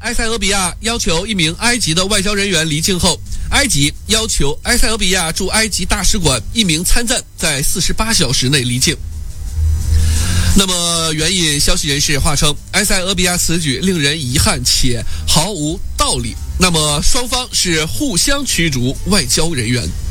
埃塞俄比亚要求一名埃及的外交人员离境后，埃及要求埃塞俄比亚驻埃及大使馆一名参赞在48小时内离境。那么援引消息人士话称，埃塞俄比亚此举令人遗憾且毫无道理。那么双方是互相驱逐外交人员。